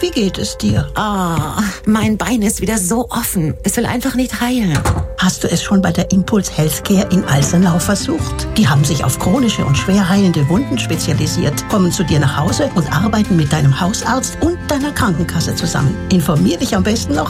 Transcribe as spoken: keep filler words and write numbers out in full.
Wie geht es dir? Oh, mein Bein ist wieder so offen. Es will einfach nicht heilen. Hast du es schon bei der Impuls Healthcare in Alsenau versucht? Die haben sich auf chronische und schwer heilende Wunden spezialisiert, kommen zu dir nach Hause und arbeiten mit deinem Hausarzt und deiner Krankenkasse zusammen. Informier dich am besten noch